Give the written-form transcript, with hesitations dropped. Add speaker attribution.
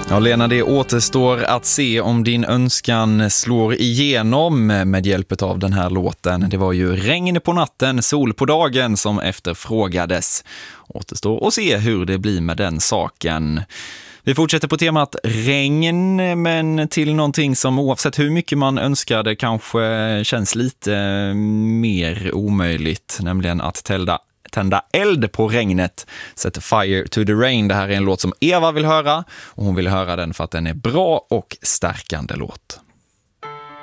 Speaker 1: Ja, Lena, det återstår att se om din önskan slår igenom med hjälp av den här låten. Det var ju regn på natten, sol på dagen som efterfrågades. Återstår att se hur det blir med den saken. Vi fortsätter på temat regn, men till någonting som oavsett hur mycket man önskade kanske känns lite mer omöjligt, nämligen att tända eld på regnet. Set fire to the rain. Det här är en låt som Eva vill höra och hon vill höra den för att den är bra och stärkande låt.